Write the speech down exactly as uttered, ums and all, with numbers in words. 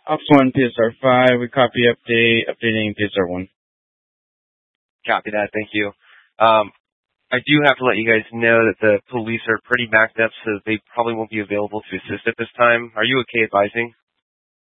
Ops one, P S R five, we copy update, updating P S R one. Copy that, thank you. Um, I do have to let you guys know that the police are pretty backed up, so they probably won't be available to assist at this time. Are you okay advising?